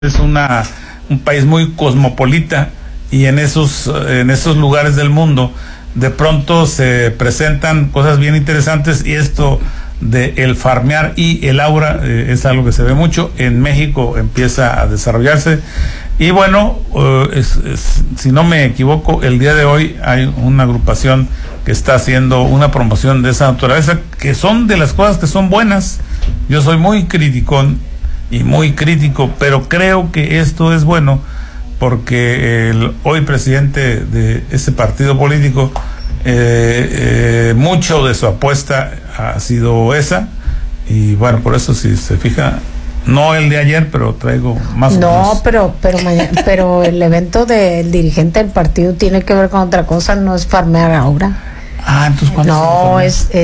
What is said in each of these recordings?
Es un país muy cosmopolita y en esos lugares del mundo de pronto se presentan cosas bien interesantes, y esto de el farmear y el aura es algo que se ve mucho. En México empieza a desarrollarse y bueno, si no me equivoco, el día de hoy hay una agrupación que está haciendo una promoción de esa naturaleza, que son de las cosas que son buenas. Yo soy muy criticón y muy crítico, pero creo que esto es bueno porque el hoy presidente de ese partido político, mucho de su apuesta ha sido esa, y bueno, por eso, si se fija, no el de ayer, pero traigo más o menos. pero el evento del dirigente del partido tiene que ver con otra cosa, no es farmear aura. Entonces ¿cuándo? No,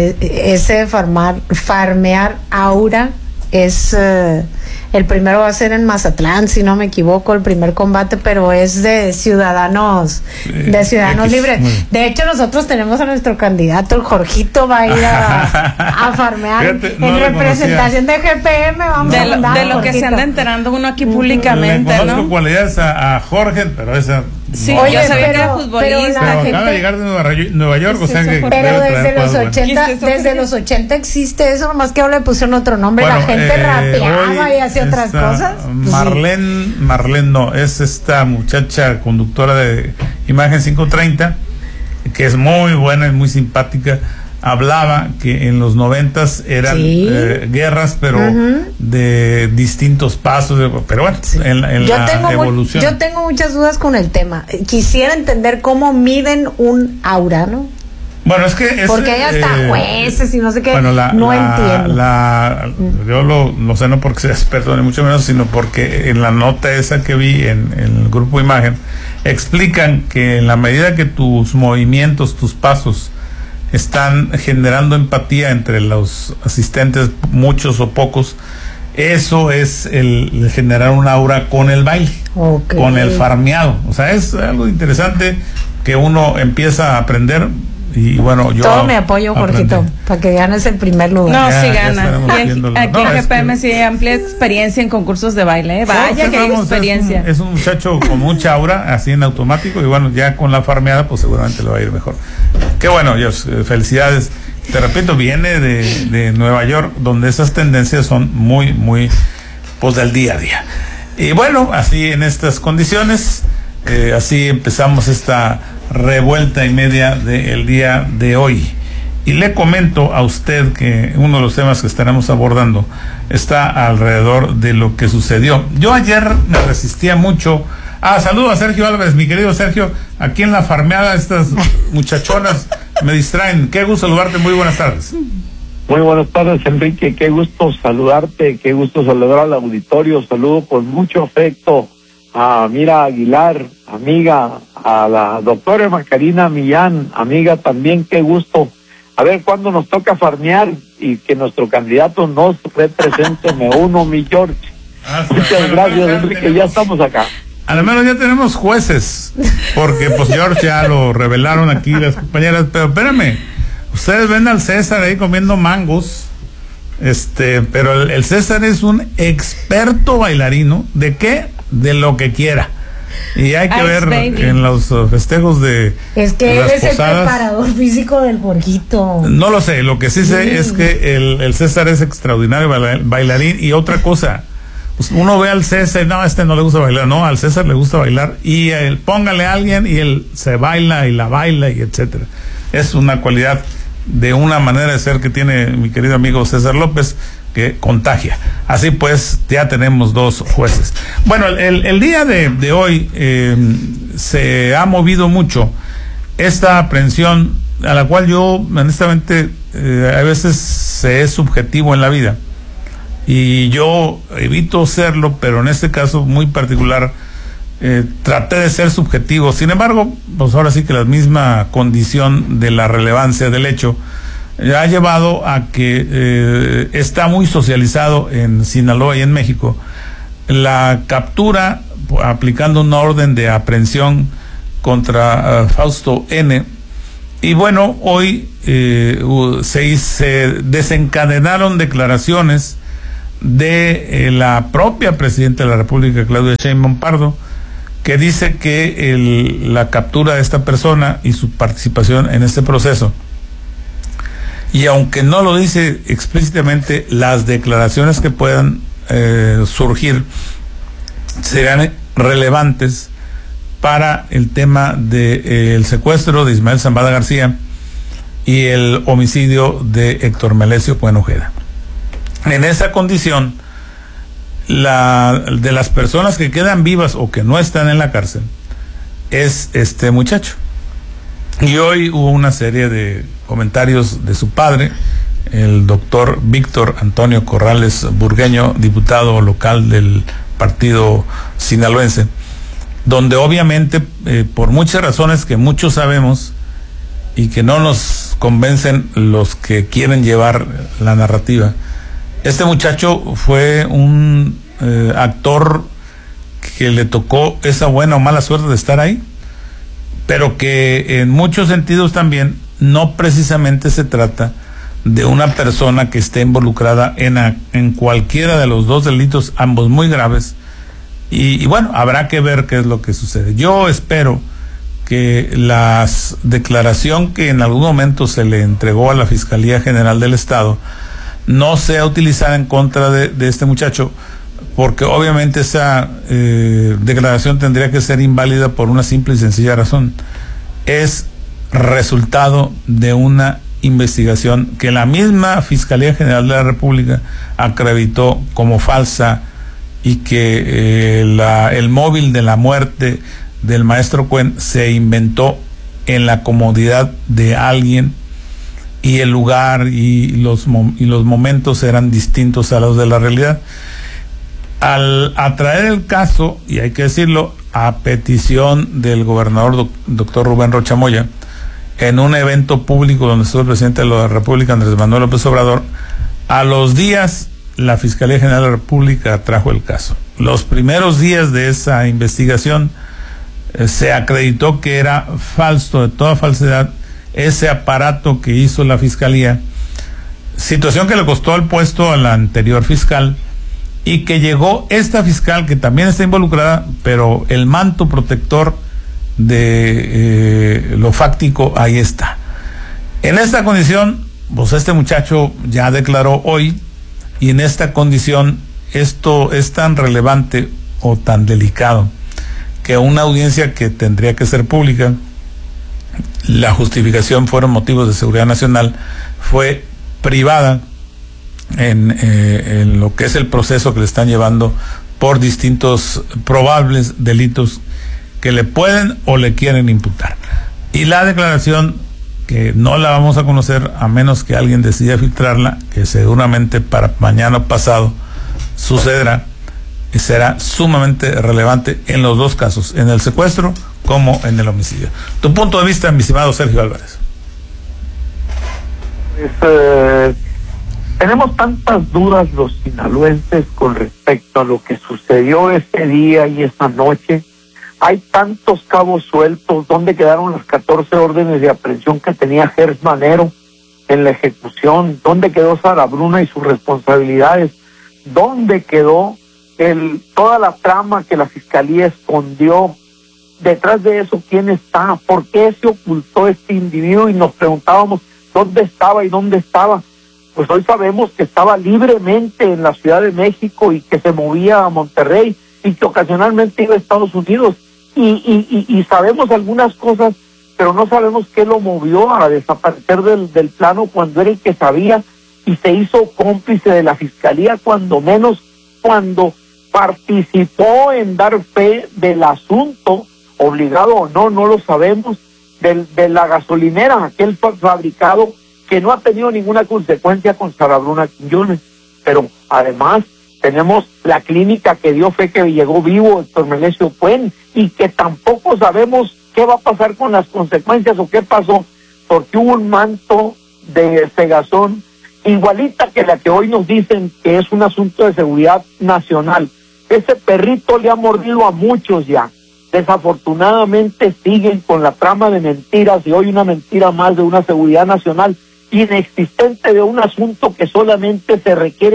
ese farmear aura es el primero va a ser en Mazatlán, si no me equivoco, el primer combate, pero es de ciudadanos libres. De hecho, nosotros tenemos a nuestro candidato, el Jorgito, va a ir a farmear. Fíjate, en representación de GPM. Vamos a mandar de lo que se anda enterando uno aquí públicamente, le conozco cualidades a Jorge, pero esa... Sí, no, yo sabía que era futbolista. Pero acaba de llegar de Nueva York, o sea que... Pero desde los 80 existe eso, nomás que ahora le pusieron otro nombre, la gente rapeaba y hacía otras cosas. Marlene no, es esta muchacha conductora de Imagen 530, que es muy buena y muy simpática. Hablaba que en los 90s eran guerras, pero de distintos pasos, pero bueno, en la evolución. Yo tengo muchas dudas con el tema. Quisiera entender cómo miden un aura, ¿no? Bueno, es que porque hay hasta jueces y no sé qué. Bueno, no entiendo. Yo lo sé no porque sea experto ni mucho menos, sino porque en la nota esa que vi en el grupo Imagen explican que en la medida que tus movimientos, tus pasos están generando empatía entre los asistentes, muchos o pocos, eso es el generar un aura con el baile, con el farmeado. O sea, es algo interesante que uno empieza a aprender. Y bueno, yo todo mi apoyo, Jorgito, para que ganes el primer lugar. No, sí gana. Y aquí en GPM sí amplia experiencia en concursos de baile, Vaya que hay experiencia. Es un muchacho con mucha aura, así en automático, y bueno, ya con la farmeada pues seguramente le va a ir mejor. Qué bueno, Dios, felicidades. Te repito, viene de Nueva York, donde esas tendencias son muy, muy pues del día a día. Y bueno, así en estas condiciones, así empezamos esta revuelta y media del día de hoy. Y le comento a usted que uno de los temas que estaremos abordando está alrededor de lo que sucedió. Yo ayer me resistía mucho. Saludo a Sergio Álvarez, mi querido Sergio, aquí en la farmeada, estas muchachonas me distraen. Qué gusto saludarte, muy buenas tardes. Muy buenas tardes, Enrique, qué gusto saludarte, qué gusto saludar al auditorio. Saludo con mucho afecto a Mira Aguilar, amiga, a la doctora Macarina Millán, amiga también, qué gusto. A ver cuándo nos toca farmear y que nuestro candidato nos represente. Me uno, mi George. Muchas gracias, Enrique, ya estamos acá. Al menos ya tenemos jueces, porque pues George ya lo revelaron aquí las compañeras, pero espérame, ustedes ven al César ahí comiendo mangos, pero el César es un experto bailarino, ¿de qué? De lo que quiera. Y hay que ver en los festejos de es que él es posadas, el preparador físico del Jorgito. No lo sé, lo que sí sé es que el César es extraordinario bailarín. Y otra cosa, pues uno ve al César, no, no le gusta bailar, no, al César le gusta bailar, y póngale a alguien y él se baila y la baila y etcétera. Es una cualidad de una manera de ser que tiene mi querido amigo César López, que contagia. Así pues, ya tenemos dos jueces. Bueno, el día de hoy se ha movido mucho esta aprehensión, a la cual yo honestamente a veces se es subjetivo en la vida y yo evito serlo, pero en este caso muy particular traté de ser subjetivo. Sin embargo, pues ahora sí que la misma condición de la relevancia del hecho ha llevado a que está muy socializado en Sinaloa y en México la captura, aplicando una orden de aprehensión contra Fausto N. Y bueno, hoy se desencadenaron declaraciones de la propia presidenta de la República, Claudia Sheinbaum Pardo, que dice que la captura de esta persona y su participación en este proceso, y aunque no lo dice explícitamente, las declaraciones que puedan surgir serán relevantes para el tema del secuestro de Ismael Zambada García y el homicidio de Héctor Melesio Cuen Ojeda. En esa condición, de las personas que quedan vivas o que no están en la cárcel, es este muchacho. Y hoy hubo una serie de comentarios de su padre, el doctor Víctor Antonio Corrales Burgueño, diputado local del partido sinaloense, donde obviamente, por muchas razones que muchos sabemos y que no nos convencen los que quieren llevar la narrativa, este muchacho fue un actor que le tocó esa buena o mala suerte de estar ahí, pero que en muchos sentidos también no precisamente se trata de una persona que esté involucrada en cualquiera de los dos delitos, ambos muy graves, y bueno, habrá que ver qué es lo que sucede. Yo espero que la declaración que en algún momento se le entregó a la Fiscalía General del Estado no sea utilizada en contra de este muchacho, porque obviamente esa declaración tendría que ser inválida por una simple y sencilla razón. Es resultado de una investigación que la misma Fiscalía General de la República acreditó como falsa, y que el móvil de la muerte del maestro Cuen se inventó en la comodidad de alguien, y el lugar y los momentos eran distintos a los de la realidad. Al atraer el caso, y hay que decirlo, a petición del gobernador doctor Rubén Rocha Moya, en un evento público donde estuvo el presidente de la República, Andrés Manuel López Obrador, a los días la Fiscalía General de la República trajo el caso. Los primeros días de esa investigación se acreditó que era falso, de toda falsedad, ese aparato que hizo la Fiscalía, situación que le costó el puesto a la anterior fiscal, y que llegó esta fiscal que también está involucrada, pero el manto protector de lo fáctico ahí está. En esta condición, pues este muchacho ya declaró hoy, y en esta condición esto es tan relevante o tan delicado que una audiencia que tendría que ser pública, la justificación fueron motivos de seguridad nacional, fue privada en lo que es el proceso que le están llevando por distintos probables delitos que le pueden o le quieren imputar. Y la declaración, que no la vamos a conocer a menos que alguien decida filtrarla, que seguramente para mañana o pasado sucederá, será sumamente relevante en los dos casos, en el secuestro como en el homicidio. Tu punto de vista, mi estimado Sergio Álvarez. Tenemos tantas dudas los sinaloenses con respecto a lo que sucedió ese día y esa noche. Hay tantos cabos sueltos. ¿Dónde quedaron las 14 órdenes de aprehensión que tenía Gers Manero en la ejecución? ¿Dónde quedó Sara Bruna y sus responsabilidades? ¿Dónde quedó toda la trama que la Fiscalía escondió? Detrás de eso, ¿quién está? ¿Por qué se ocultó este individuo? Y nos preguntábamos dónde estaba y dónde estaba. Pues hoy sabemos que estaba libremente en la Ciudad de México y que se movía a Monterrey y que ocasionalmente iba a Estados Unidos. Y sabemos algunas cosas, pero no sabemos qué lo movió a desaparecer del plano cuando era el que sabía, y se hizo cómplice de la Fiscalía, cuando menos cuando participó en dar fe del asunto, obligado o no, no lo sabemos, de la gasolinera, aquel fabricado que no ha tenido ninguna consecuencia con Sara Bruna Quiñones. Pero además tenemos la clínica que dio fe que llegó vivo Héctor Melesio Cuen, y que tampoco sabemos qué va a pasar con las consecuencias o qué pasó, porque hubo un manto de cegazón igualita que la que hoy nos dicen que es un asunto de seguridad nacional. Ese perrito le ha mordido a muchos ya. Desafortunadamente siguen con la trama de mentiras, y hoy una mentira más de una seguridad nacional inexistente, de un asunto que solamente se requiere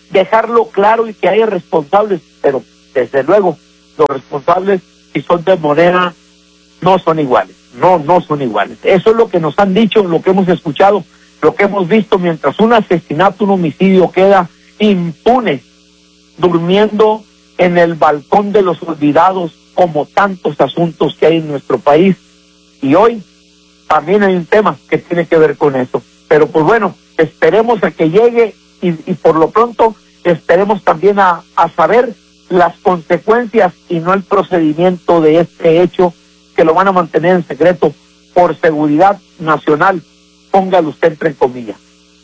dejarlo claro y que haya responsables, pero desde luego los responsables, si son de Morena, no son iguales, no son iguales. Eso es lo que nos han dicho, lo que hemos escuchado, lo que hemos visto, mientras un asesinato, un homicidio queda impune, durmiendo en el balcón de los olvidados, como tantos asuntos que hay en nuestro país. Y hoy también hay un tema que tiene que ver con eso. Pero pues bueno, esperemos a que llegue y por lo pronto esperemos también a saber las consecuencias y no el procedimiento de este hecho, que lo van a mantener en secreto por seguridad nacional. Póngalo usted entre comillas.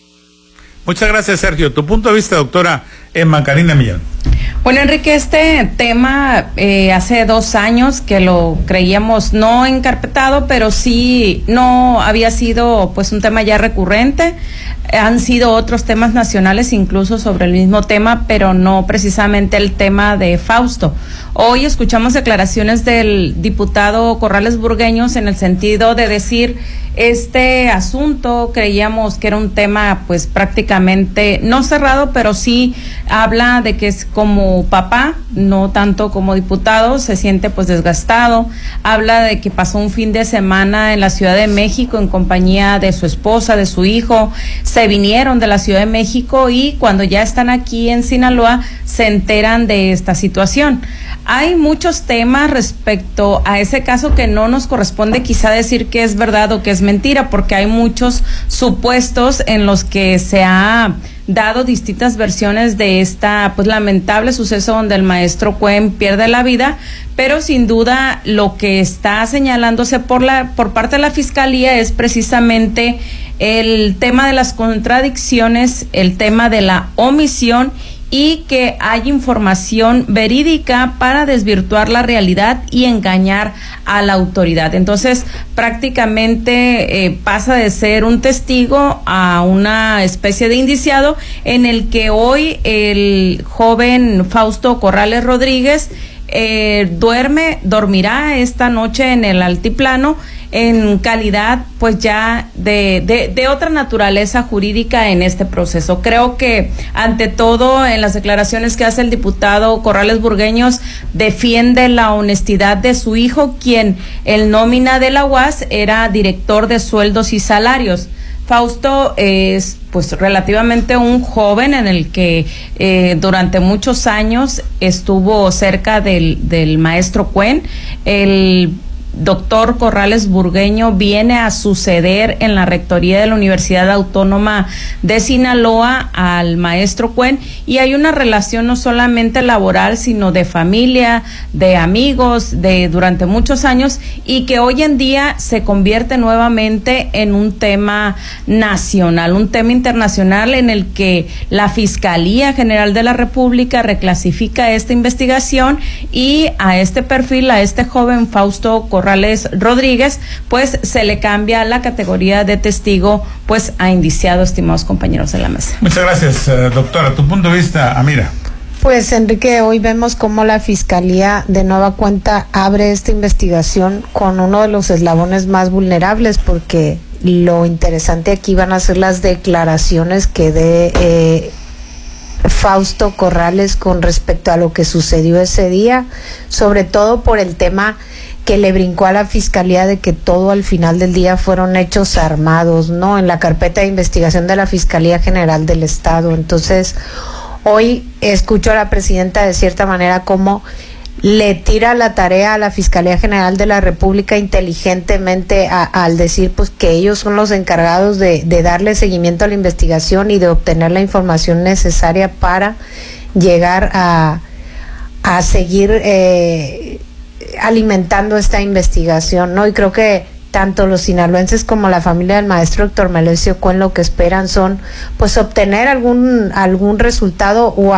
Muchas gracias, Sergio. Tu punto de vista, doctora Emma Karina Millán. Bueno, Enrique, este tema hace 2 años que lo creíamos no encarpetado, pero sí no había sido pues un tema ya recurrente. Han sido otros temas nacionales incluso sobre el mismo tema, pero no precisamente el tema de Fausto. Hoy escuchamos declaraciones del diputado Corrales Burgueños en el sentido de decir, este asunto creíamos que era un tema pues prácticamente no cerrado, pero sí habla de que es como papá, no tanto como diputado, se siente pues desgastado. Habla de que pasó un fin de semana en la Ciudad de México en compañía de su esposa, de su hijo. Se vinieron de la Ciudad de México y cuando ya están aquí en Sinaloa se enteran de esta situación. Hay muchos temas respecto a ese caso que no nos corresponde quizá decir que es verdad o que es mentira, porque hay muchos supuestos en los que se ha dado distintas versiones de esta pues lamentable suceso donde el maestro Cuen pierde la vida, pero sin duda lo que está señalándose por parte de la Fiscalía es precisamente el tema de las contradicciones, el tema de la omisión y que hay información verídica para desvirtuar la realidad y engañar a la autoridad. Entonces, prácticamente pasa de ser un testigo a una especie de indiciado en el que hoy el joven Fausto Corrales Rodríguez dormirá esta noche en el altiplano en calidad pues ya de otra naturaleza jurídica en este proceso. Creo que ante todo en las declaraciones que hace el diputado Corrales Burgueños defiende la honestidad de su hijo, quien en nómina de la UAS era director de sueldos y salarios. Fausto es pues relativamente un joven en el que durante muchos años estuvo cerca del maestro Cuen. El doctor Corrales Burgueño viene a suceder en la rectoría de la Universidad Autónoma de Sinaloa al maestro Cuen, y hay una relación no solamente laboral sino de familia, de amigos, de durante muchos años, y que hoy en día se convierte nuevamente en un tema nacional, un tema internacional en el que la Fiscalía General de la República reclasifica esta investigación y a este perfil, a este joven Fausto Corrales Rodríguez, pues se le cambia la categoría de testigo pues a indiciado, estimados compañeros de la mesa. Muchas gracias, doctora. Tu punto de vista, Amira. Pues Enrique, hoy vemos cómo la Fiscalía de nueva cuenta abre esta investigación con uno de los eslabones más vulnerables, porque lo interesante aquí van a ser las declaraciones que dé Fausto Corrales con respecto a lo que sucedió ese día, sobre todo por el tema que le brincó a la Fiscalía de que todo al final del día fueron hechos armados, ¿no? En la carpeta de investigación de la Fiscalía General del Estado. Entonces, hoy escucho a la presidenta de cierta manera como le tira la tarea a la Fiscalía General de la República inteligentemente al decir pues que ellos son los encargados de darle seguimiento a la investigación y de obtener la información necesaria para llegar a seguir alimentando esta investigación, ¿no? Y creo que tanto los sinaloenses como la familia del maestro Héctor Melesio Cuen lo que esperan son pues obtener algún resultado o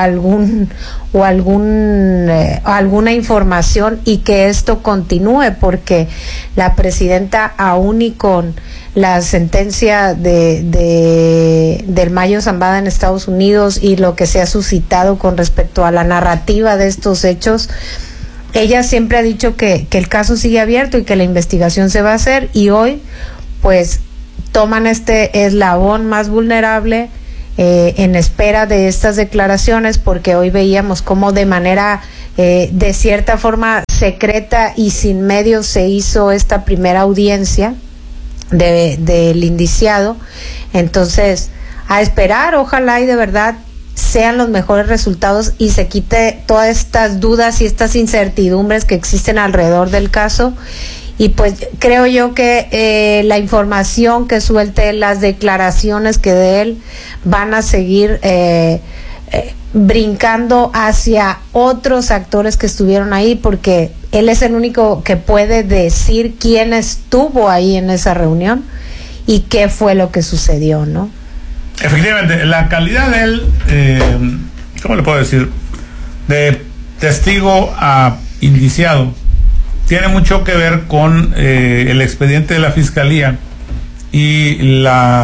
alguna información, y que esto continúe, porque la presidenta, aún y con la sentencia del Mayo Zambada en Estados Unidos y lo que se ha suscitado con respecto a la narrativa de estos hechos, ella siempre ha dicho que el caso sigue abierto y que la investigación se va a hacer, y hoy pues toman este eslabón más vulnerable en espera de estas declaraciones, porque hoy veíamos cómo de manera de cierta forma secreta y sin medios se hizo esta primera audiencia del indiciado. Entonces, a esperar, ojalá y de verdad sean los mejores resultados y se quite todas estas dudas y estas incertidumbres que existen alrededor del caso. Y pues creo yo que la información que suelte, las declaraciones que dé él, van a seguir brincando hacia otros actores que estuvieron ahí, porque él es el único que puede decir quién estuvo ahí en esa reunión y qué fue lo que sucedió, ¿no? Efectivamente, la calidad de él, ¿cómo le puedo decir? De testigo a indiciado, tiene mucho que ver con el expediente de la Fiscalía y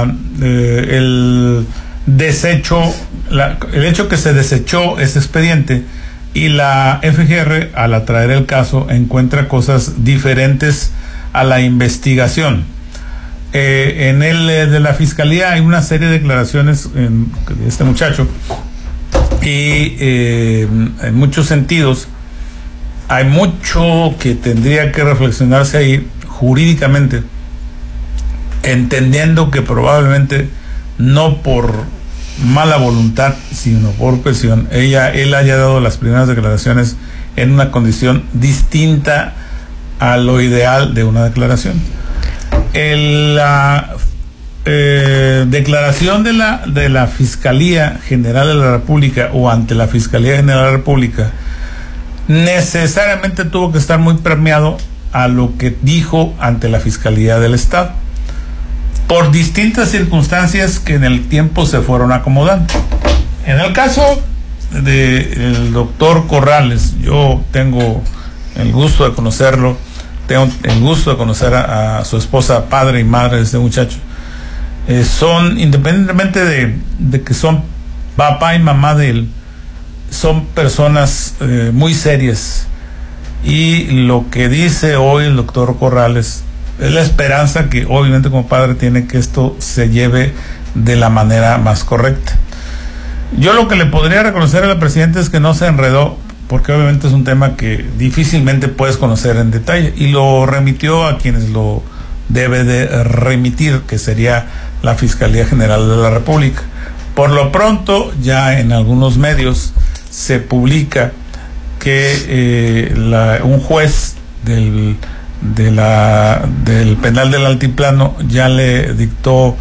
el desecho, el hecho que se desechó ese expediente, y la FGR, al atraer el caso, encuentra cosas diferentes a la investigación. En el de la Fiscalía hay una serie de declaraciones de este muchacho y en muchos sentidos hay mucho que tendría que reflexionarse ahí jurídicamente, entendiendo que probablemente no por mala voluntad, sino por presión, él haya dado las primeras declaraciones en una condición distinta a lo ideal de una declaración. La declaración de la Fiscalía General de la República o ante la Fiscalía General de la República necesariamente tuvo que estar muy permeado a lo que dijo ante la Fiscalía del Estado, por distintas circunstancias que en el tiempo se fueron acomodando. En el caso del doctor Corrales, yo tengo el gusto de conocerlo, tengo el gusto de conocer a su esposa, padre y madre de este muchacho. Son, independientemente de que son papá y mamá de él, son personas muy serias, y lo que dice hoy el doctor Corrales es la esperanza que obviamente como padre tiene, que esto se lleve de la manera más correcta. Yo lo que le podría reconocer al presidente es que no se enredó, porque obviamente es un tema que difícilmente puedes conocer en detalle, y lo remitió a quienes lo debe de remitir, que sería la Fiscalía General de la República. Por lo pronto, ya en algunos medios se publica que un juez del penal del Altiplano ya le dictó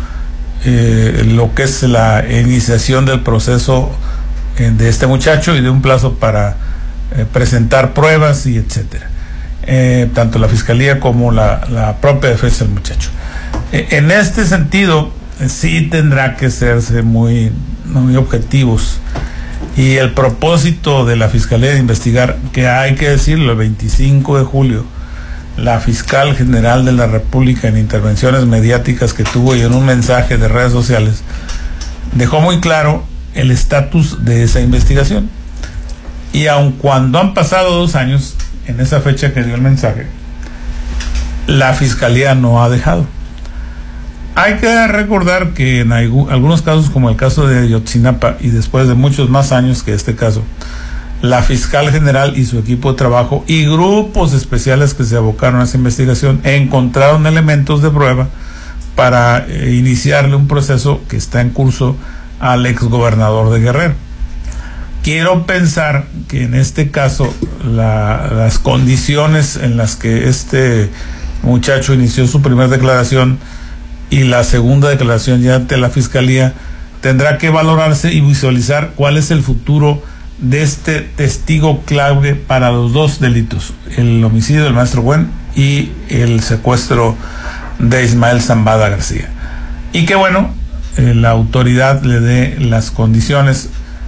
lo que es la iniciación del proceso de este muchacho, y de un plazo para presentar pruebas y etcétera, tanto la Fiscalía como la propia defensa del muchacho. En este sentido, sí tendrá que serse muy objetivos, y el propósito de la Fiscalía de investigar, que hay que decirlo, el 25 de julio la Fiscal General de la República, en intervenciones mediáticas que tuvo y en un mensaje de redes sociales, dejó muy claro el estatus de esa investigación. Y aun cuando han pasado 2 años en esa fecha que dio el mensaje, la Fiscalía no ha dejado. Hay que recordar que en algunos casos, como el caso de Ayotzinapa, y después de muchos más años que este caso, la Fiscal General y su equipo de trabajo y grupos especiales que se abocaron a esa investigación encontraron elementos de prueba para iniciarle un proceso que está en curso al exgobernador de Guerrero. Quiero pensar que en este caso las condiciones en las que este muchacho inició su primera declaración y la segunda declaración ya ante la Fiscalía tendrá que valorarse y visualizar cuál es el futuro de este testigo clave para los 2 delitos, el homicidio del maestro Gwen y el secuestro de Ismael Zambada García. Y que bueno, la autoridad le dé las condiciones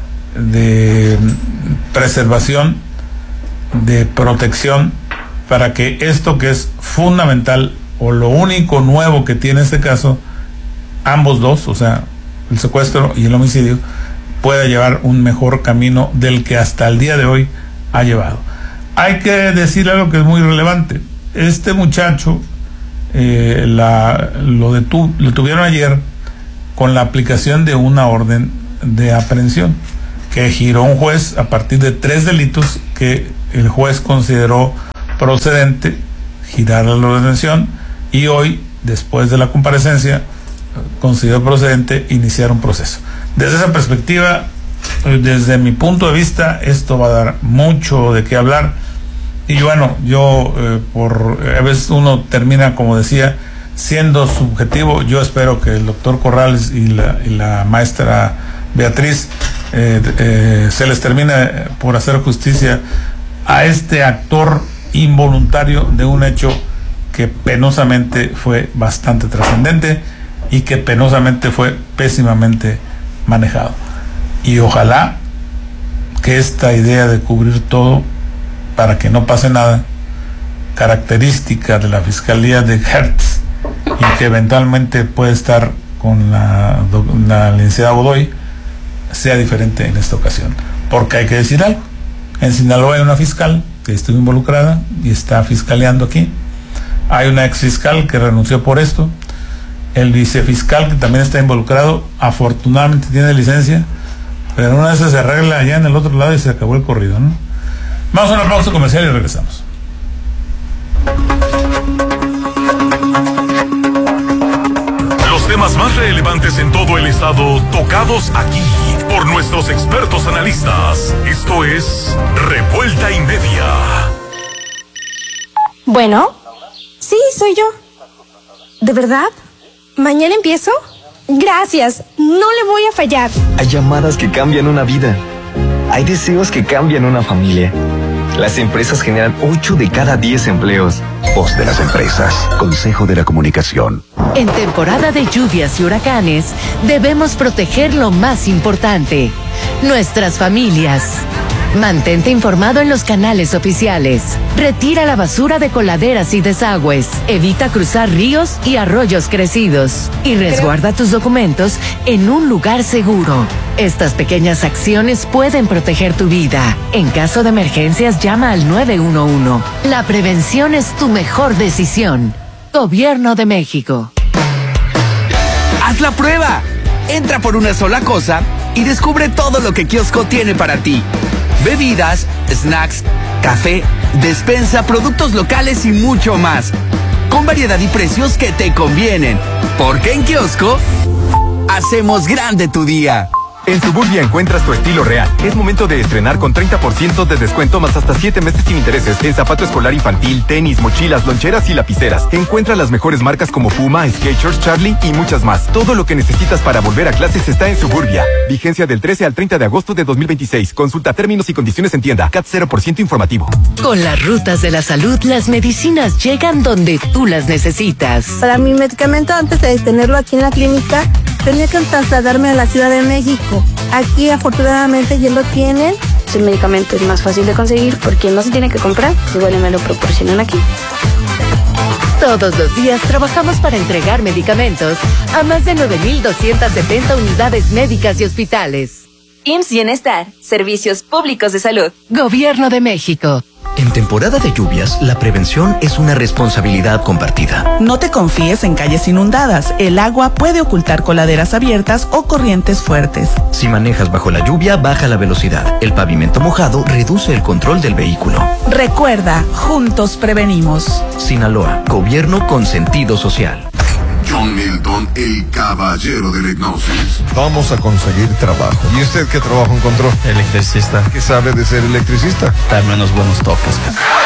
de preservación, de protección, para que esto que es fundamental, o lo único nuevo que tiene este caso, ambos dos, o sea, el secuestro y el homicidio, pueda llevar un mejor camino del que hasta el día de hoy ha llevado. Hay que decir algo que es muy relevante. Este muchacho lo detuvieron ayer con la aplicación de una orden de aprehensión que giró un juez a partir de 3 delitos que el juez consideró procedente girar la orden de aprehensión, y hoy, después de la comparecencia, consideró procedente iniciar un proceso. Desde esa perspectiva, desde mi punto de vista, esto va a dar mucho de qué hablar. Y bueno, yo a veces uno termina, como decía, siendo subjetivo. Yo espero que el doctor Corrales y la maestra Beatriz se les termine por hacer justicia a este actor involuntario de un hecho que penosamente fue bastante trascendente y que penosamente fue pésimamente manejado. Y ojalá que esta idea de cubrir todo para que no pase nada, característica de la Fiscalía de Hertz, y que eventualmente puede estar con la licenciada Godoy, sea diferente en esta ocasión. Porque hay que decir algo. En Sinaloa hay una fiscal que estuvo involucrada y está fiscaleando aquí. Hay una ex fiscal que renunció por esto. El vicefiscal, que también está involucrado, afortunadamente tiene licencia, pero una vez se arregla allá en el otro lado y se acabó el corrido, ¿no? Vamos a una pausa comercial y regresamos. Los temas más relevantes en todo el estado, tocados aquí por nuestros expertos analistas. Esto es Revuelta y Media. Bueno, sí, soy yo. ¿De verdad? ¿Mañana empiezo? Gracias, no le voy a fallar. Hay llamadas que cambian una vida. Hay deseos que cambian una familia. Las empresas generan 8 de cada 10 empleos. Voz de las empresas. Consejo de la Comunicación. En temporada de lluvias y huracanes, debemos proteger lo más importante: nuestras familias. Mantente informado en los canales oficiales. Retira la basura de coladeras y desagües. Evita cruzar ríos y arroyos crecidos. Y resguarda tus documentos en un lugar seguro. Estas pequeñas acciones pueden proteger tu vida. En caso de emergencias, llama al 911. La prevención es tu mejor decisión. Gobierno de México. ¡Haz la prueba! Entra por una sola cosa y descubre todo lo que Kiosco tiene para ti. Bebidas, snacks, café, despensa, productos locales y mucho más. Con variedad y precios que te convienen. Porque en Kiosco hacemos grande tu día. En Suburbia encuentras tu estilo real. Es momento de estrenar con 30% de descuento más hasta 7 meses sin intereses en zapato escolar infantil, tenis, mochilas, loncheras y lapiceras. Encuentra las mejores marcas como Puma, Skechers, Charlie y muchas más. Todo lo que necesitas para volver a clases está en Suburbia. Vigencia del 13 al 30 de agosto de 2026. Consulta términos y condiciones en tienda. CAT 0% informativo. Con las rutas de la salud, las medicinas llegan donde tú las necesitas. Para mi medicamento, antes de tenerlo aquí en la clínica, tenía que trasladarme a la Ciudad de México. Aquí afortunadamente ya lo tienen. El medicamento es más fácil de conseguir porque no se tiene que comprar, igual me lo proporcionan aquí. Todos los días trabajamos para entregar medicamentos a más de 9,270 unidades médicas y hospitales. IMSS Bienestar, Servicios Públicos de Salud. Gobierno de México. En temporada de lluvias, la prevención es una responsabilidad compartida. No te confíes en calles inundadas. El agua puede ocultar coladeras abiertas o corrientes fuertes. Si manejas bajo la lluvia, baja la velocidad. El pavimento mojado reduce el control del vehículo. Recuerda, juntos prevenimos. Sinaloa, gobierno con sentido social. John Milton, el caballero de la hipnosis. Vamos a conseguir trabajo. ¿Y usted qué trabajo encontró? Electricista. ¿Qué sabe de ser electricista? Darme unos buenos toques.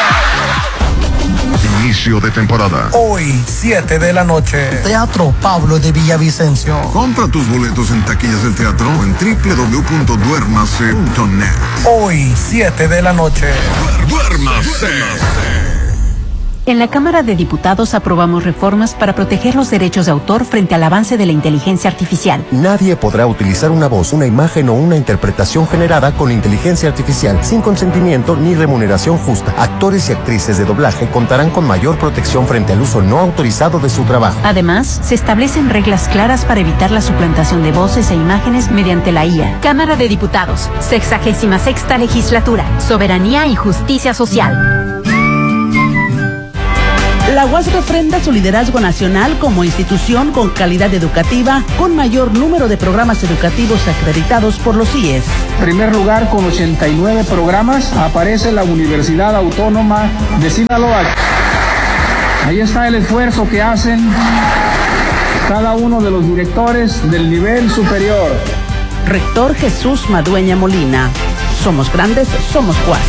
Inicio de temporada. Hoy, 7 de la noche. Teatro Pablo de Villavicencio. Compra tus boletos en taquillas del teatro o en www.duermase.net. Hoy, 7 de la noche. ¡Duérmase! En la Cámara de Diputados aprobamos reformas para proteger los derechos de autor frente al avance de la inteligencia artificial. Nadie podrá utilizar una voz, una imagen o una interpretación generada con inteligencia artificial sin consentimiento ni remuneración justa. Actores y actrices de doblaje contarán con mayor protección frente al uso no autorizado de su trabajo. Además, se establecen reglas claras para evitar la suplantación de voces e imágenes mediante la IA. Cámara de Diputados, 66ª Legislatura, Soberanía y Justicia Social. La UAS refrenda su liderazgo nacional como institución con calidad educativa, con mayor número de programas educativos acreditados por los CIES. En primer lugar, con 89 programas, aparece la Universidad Autónoma de Sinaloa. Ahí está el esfuerzo que hacen cada uno de los directores del nivel superior. Rector Jesús Madueña Molina. Somos grandes, somos UAS.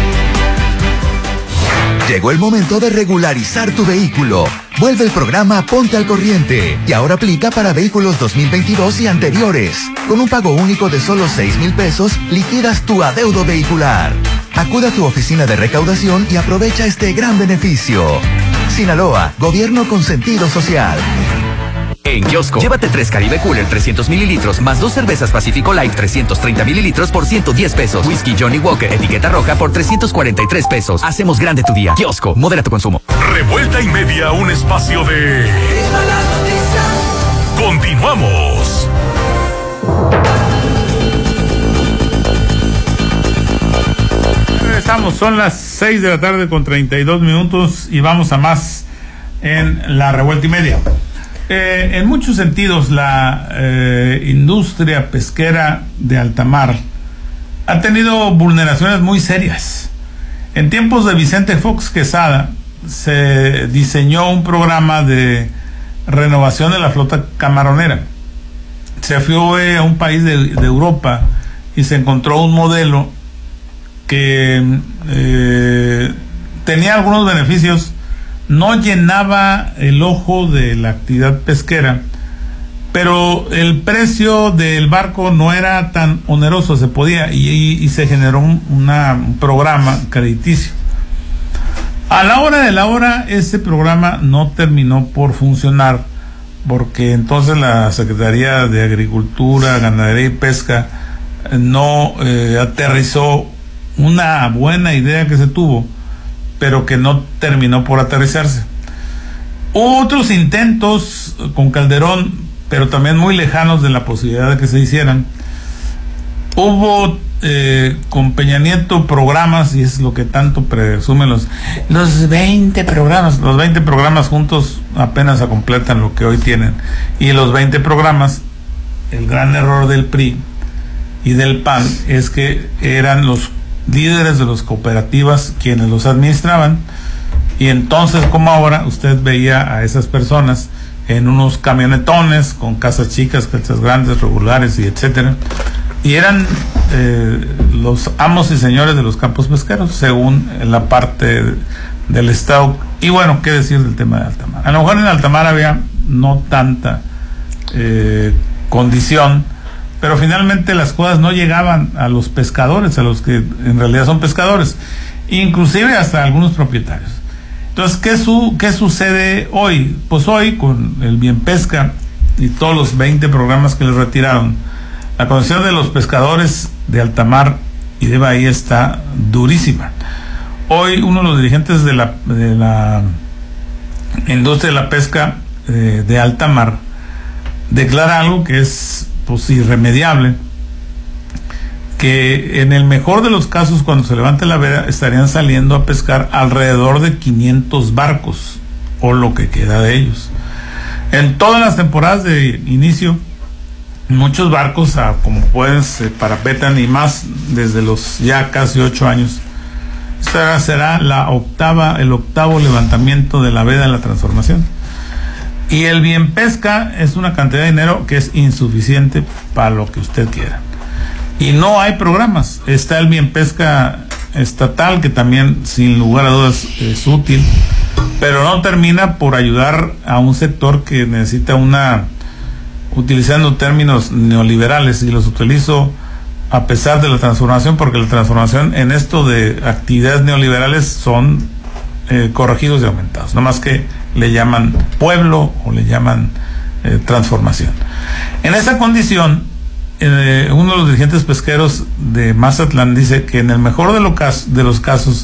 Llegó el momento de regularizar tu vehículo. Vuelve el programa Ponte al Corriente y ahora aplica para vehículos 2022 y anteriores. Con un pago único de solo 6,000 pesos, liquidas tu adeudo vehicular. Acude a tu oficina de recaudación y aprovecha este gran beneficio. Sinaloa, gobierno con sentido social. En Kiosco, llévate 3 Caribe Cooler 300 mililitros más 2 cervezas Pacífico Light 330 mililitros por 110 pesos. Whisky Johnny Walker, etiqueta roja por 343 pesos. Hacemos grande tu día. Kiosco, modera tu consumo. Revuelta y media, un espacio de... Continuamos. Regresamos, son las 6 de la tarde con 32 minutos y vamos a más en la Revuelta y media. En muchos sentidos, la industria pesquera de alta mar ha tenido vulneraciones muy serias. En tiempos de Vicente Fox Quesada se diseñó un programa de renovación de la flota camaronera. Se fue a un país de Europa y se encontró un modelo que tenía algunos beneficios. No llenaba el ojo de la actividad pesquera, pero el precio del barco no era tan oneroso, se podía, y se generó un programa crediticio. A la hora de la hora, ese programa no terminó por funcionar, porque entonces la Secretaría de Agricultura, Ganadería y Pesca no aterrizó una buena idea que se tuvo, pero que no terminó por aterrizarse. Hubo otros intentos con Calderón, pero también muy lejanos de la posibilidad de que se hicieran. Hubo con Peña Nieto programas, y es lo que tanto presumen los 20 programas. Los 20 programas juntos apenas completan lo que hoy tienen. Y los 20 programas, el gran error del PRI y del PAN es que eran los líderes de las cooperativas quienes los administraban, y entonces, como ahora, usted veía a esas personas en unos camionetones con casas chicas, casas grandes, regulares y etcétera, y eran los amos y señores de los campos pesqueros según la parte del estado. Y bueno, qué decir del tema de alta mar. A lo mejor en alta mar había no tanta condición, pero finalmente las cosas no llegaban a los pescadores, a los que en realidad son pescadores, inclusive hasta algunos propietarios. Entonces, ¿qué sucede hoy? Pues hoy, con el Bien Pesca y todos los 20 programas que les retiraron, la condición de los pescadores de alta mar y de bahía está durísima. Hoy uno de los dirigentes de la industria de la pesca de alta mar declara algo que es pues irremediable, que en el mejor de los casos, cuando se levante la veda, estarían saliendo a pescar alrededor de 500 barcos o lo que queda de ellos. En todas las temporadas de inicio, muchos barcos, como pueden, se parapetan, y más desde los ya casi 8 años. Esta será el octavo levantamiento de la veda en la transformación. Y el Bien Pesca es una cantidad de dinero que es insuficiente para lo que usted quiera. Y no hay programas. Está el Bien Pesca estatal, que también sin lugar a dudas es útil, pero no termina por ayudar a un sector que necesita utilizando términos neoliberales, y los utilizo a pesar de la transformación, porque la transformación en esto de actividades neoliberales son corregidos y aumentados, no más que le llaman pueblo o le llaman transformación. En esa condición, uno de los dirigentes pesqueros de Mazatlán dice que en el mejor de los casos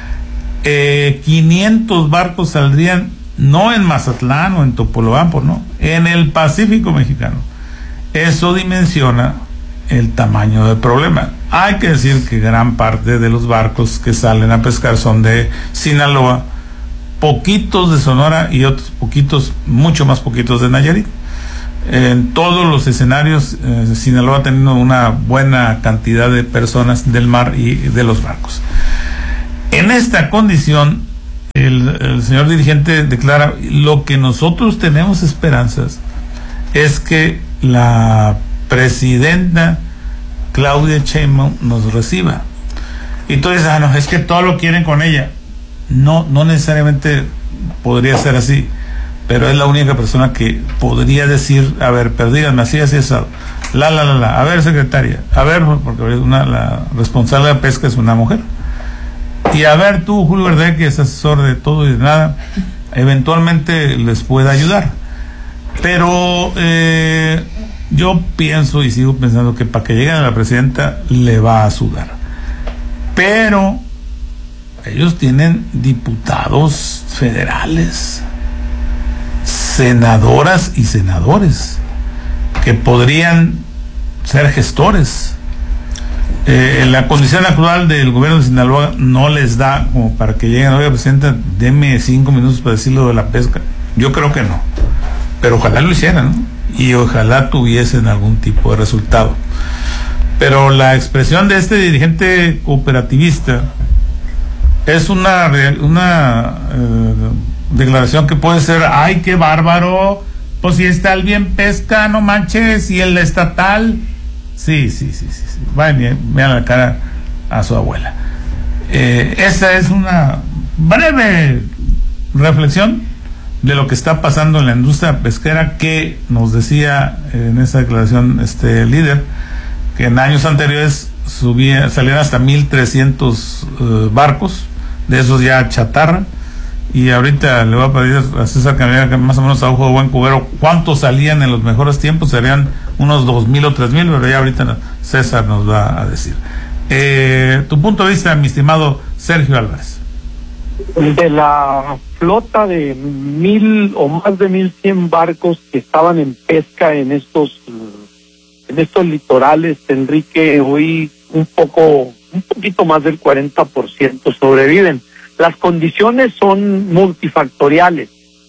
500 barcos saldrían no en Mazatlán o en Topolobampo, no, en el Pacífico mexicano. Eso dimensiona el tamaño del problema. Hay que decir que gran parte de los barcos que salen a pescar son de Sinaloa, poquitos de Sonora y otros poquitos, mucho más poquitos de Nayarit. En todos los escenarios, Sinaloa ha tenido una buena cantidad de personas del mar y de los barcos. En esta condición, el señor dirigente declara: lo que nosotros tenemos esperanzas es que la presidenta Claudia Sheinbaum nos reciba. Y tú dices: no, es que todo lo quieren con ella. No necesariamente podría ser así, pero es la única persona que podría decir: a ver, díganme así, eso. A ver, secretaria, a ver, porque la responsable de pesca es una mujer. Y a ver tú, Julio Verde, que es asesor de todo y de nada, eventualmente les pueda ayudar. Pero yo pienso y sigo pensando que para que lleguen a la presidenta le va a sudar. Pero ellos tienen diputados federales, senadoras y senadores que podrían ser gestores. La condición actual del gobierno de Sinaloa no les da como para que lleguen: oiga, presidenta, deme 5 minutos para decir lo de la pesca. Yo creo que no, pero ojalá lo hicieran, ¿no? Y ojalá tuviesen algún tipo de resultado. Pero la expresión de este dirigente cooperativista es una declaración que puede ser: ay, qué bárbaro, pues si está el bien pesca, no manches, y el estatal. Sí. Vean la cara a su abuela. Esa es una breve reflexión de lo que está pasando en la industria pesquera, que nos decía en esa declaración este líder que en años anteriores salían hasta 1,300 barcos, de esos ya chatarra, y ahorita le voy a pedir a César Caminera, que más o menos a ojo de buen cubero, cuántos salían en los mejores tiempos. Serían unos 2,000 o 3,000, pero ya ahorita César nos va a decir. Tu punto de vista, mi estimado Sergio Álvarez. De la flota de 1,000 o más de 1,100 barcos que estaban en pesca en estos litorales, Enrique, hoy un poquito más del 40% sobreviven. Las condiciones son multifactoriales.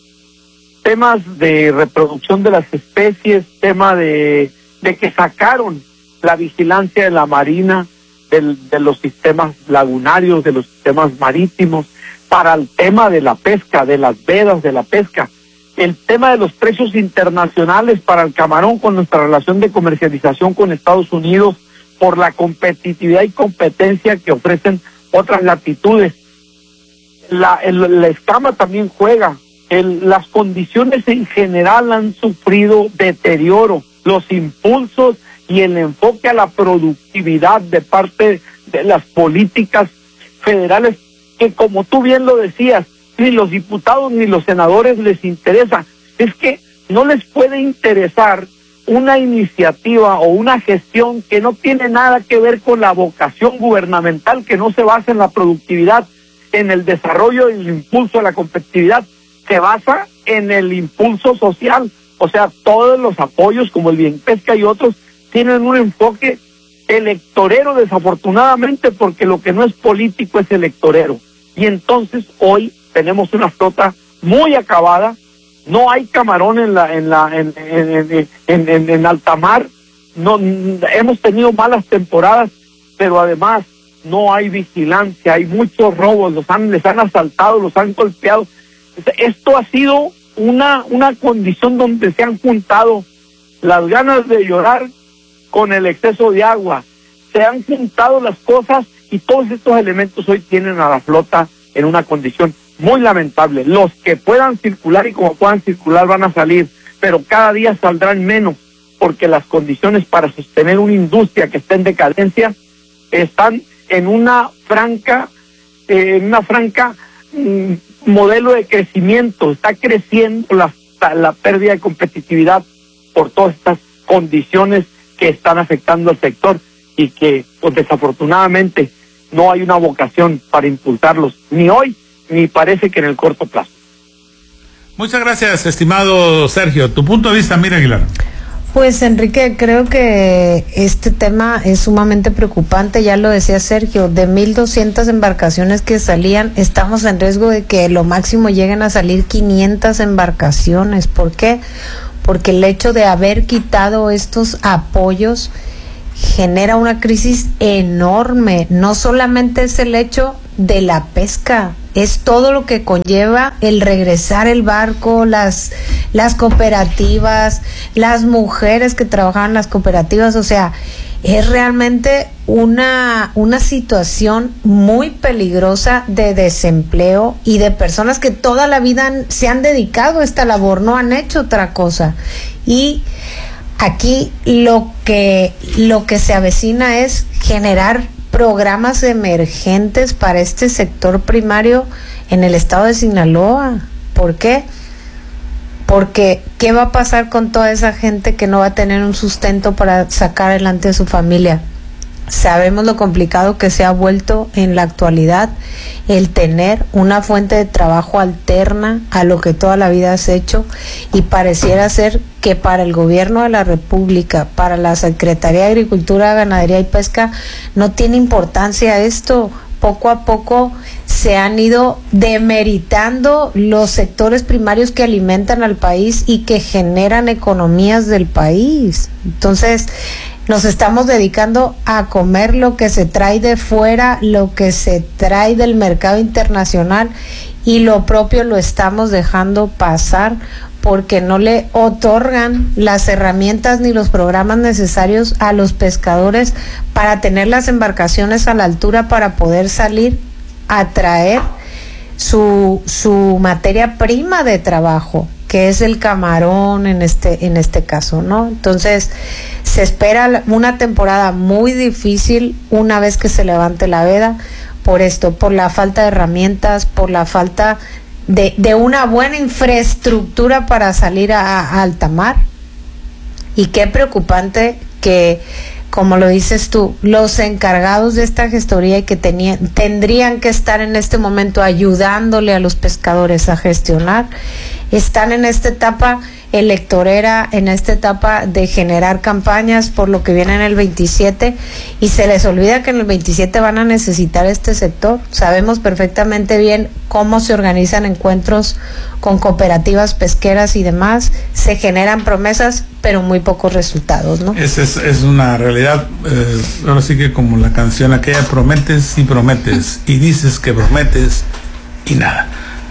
Temas de reproducción de las especies, tema de que sacaron la vigilancia de la marina, de los sistemas lagunarios, de los sistemas marítimos, para el tema de la pesca, de las vedas de la pesca. El tema de los precios internacionales para el camarón, con nuestra relación de comercialización con Estados Unidos, por la competitividad y competencia que ofrecen otras latitudes. La escama también juega. Las condiciones en general han sufrido deterioro. Los impulsos y el enfoque a la productividad de parte de las políticas federales, que como tú bien lo decías, ni los diputados ni los senadores les interesa. Es que no les puede interesar una iniciativa o una gestión que no tiene nada que ver con la vocación gubernamental, que no se basa en la productividad, en el desarrollo y el impulso a la competitividad, se basa en el impulso social. O sea, todos los apoyos como el Bien Pesca y otros tienen un enfoque electorero, desafortunadamente, porque lo que no es político es electorero. Y entonces hoy tenemos una flota muy acabada. No hay camarón en alta mar. No, hemos tenido malas temporadas, pero además no hay vigilancia, hay muchos robos, les han asaltado, los han golpeado. Esto ha sido una condición donde se han juntado las ganas de llorar con el exceso de agua. Se han juntado las cosas y todos estos elementos hoy tienen a la flota en una condición muy lamentable. Los que puedan circular y como puedan circular van a salir, pero cada día saldrán menos, porque las condiciones para sostener una industria que está en decadencia están en una franca modelo de crecimiento. Está creciendo la pérdida de competitividad por todas estas condiciones que están afectando al sector y que, pues, desafortunadamente no hay una vocación para impulsarlos, ni hoy, ni parece que en el corto plazo. Muchas gracias, estimado Sergio. Tu punto de vista, Mira Aguilar. Pues Enrique, creo que este tema es sumamente preocupante, ya lo decía Sergio, de 1,200 embarcaciones que salían, estamos en riesgo de que lo máximo lleguen a salir 500 embarcaciones. ¿Por qué? Porque el hecho de haber quitado estos apoyos genera una crisis enorme. No solamente es el hecho de la pesca, es todo lo que conlleva el regresar el barco, las cooperativas, las mujeres que trabajaban en las cooperativas, o sea, es realmente una situación muy peligrosa de desempleo y de personas que toda la vida se han dedicado a esta labor, no han hecho otra cosa. Y aquí lo que se avecina es generar programas emergentes para este sector primario en el estado de Sinaloa. ¿Por qué? Porque ¿qué va a pasar con toda esa gente que no va a tener un sustento para sacar adelante a su familia? Sabemos lo complicado que se ha vuelto en la actualidad el tener una fuente de trabajo alterna a lo que toda la vida has hecho, y pareciera ser que para el gobierno de la República, para la Secretaría de Agricultura, Ganadería y Pesca, no tiene importancia esto. Poco a poco se han ido demeritando los sectores primarios que alimentan al país y que generan economías del país. Entonces, nos estamos dedicando a comer lo que se trae de fuera, lo que se trae del mercado internacional, y lo propio lo estamos dejando pasar porque no le otorgan las herramientas ni los programas necesarios a los pescadores para tener las embarcaciones a la altura para poder salir a traer su materia prima de trabajo, que es el camarón en este caso, ¿no? Entonces, se espera una temporada muy difícil una vez que se levante la veda, por esto, por la falta de herramientas, por la falta de una buena infraestructura para salir a alta mar. Y qué preocupante que, como lo dices tú, los encargados de esta gestoría y que tendrían que estar en este momento ayudándole a los pescadores a gestionar, están en esta etapa electorera, en esta etapa de generar campañas por lo que viene en el 27, y se les olvida que en el 27 van a necesitar este sector. Sabemos perfectamente bien cómo se organizan encuentros con cooperativas pesqueras y demás, se generan promesas pero muy pocos resultados, ¿no? Esa es una realidad. Ahora sí que como la canción aquella, prometes y prometes y dices que prometes y nada.